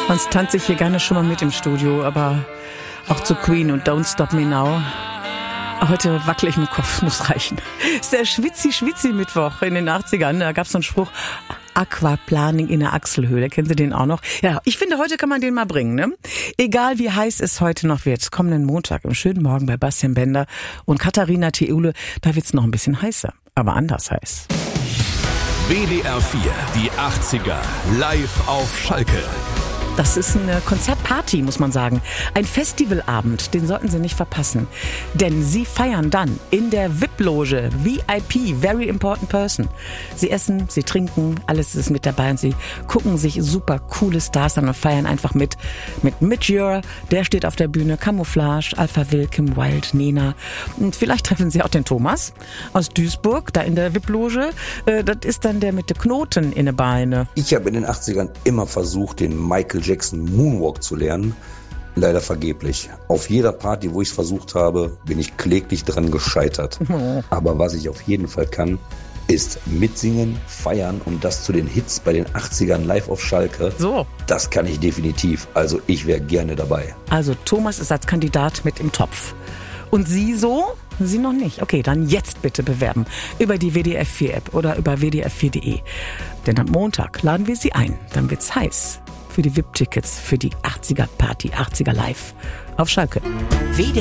Sonst tanze ich hier gerne schon mal mit im Studio, aber auch zu Queen und Don't Stop Me Now. Heute wackel ich mit dem Kopf, muss reichen. Ist der Schwitzi-Mittwoch in den 80ern. Da gab's so einen Spruch, Aquaplaning in der Achselhöhle. Kennen Sie den auch noch? Ja, ich finde, heute kann man den mal bringen, ne? Egal wie heiß es heute noch wird. Kommenden Montag, im schönen Morgen bei Bastian Bender und Katharina Theule, da wird's noch ein bisschen heißer, aber anders heiß. WDR 4, die 80er, live auf Schalke. Das ist eine Konzertparty, muss man sagen. Ein Festivalabend, den sollten Sie nicht verpassen. Denn Sie feiern dann in der VIP-Loge, VIP, Very Important Person. Sie essen, Sie trinken, alles ist mit dabei und Sie gucken sich super coole Stars an und feiern einfach mit. Mit Midge, der steht auf der Bühne, Camouflage, Alpha Will, Kim Wilde, Nena. Und vielleicht treffen Sie auch den Thomas aus Duisburg, da in der VIP-Loge. Das ist dann der mit den Knoten in den Beinen. Ich habe in den 80ern immer versucht, den Michael Jackson Moonwalk zu lernen. Leider vergeblich. Auf jeder Party, wo ich es versucht habe, bin ich kläglich dran gescheitert. Aber was ich auf jeden Fall kann, ist mitsingen, feiern und das zu den Hits bei den 80ern live auf Schalke. So. Das kann ich definitiv. Also ich wäre gerne dabei. Also Thomas ist als Kandidat mit im Topf. Und Sie so? Sie noch nicht? Okay, dann jetzt bitte bewerben. Über die WDR 4 App oder über wdr4.de. Denn am Montag laden wir Sie ein. Dann wird's heiß. Für die VIP-Tickets, für die 80er Party, 80er Live auf Schalke.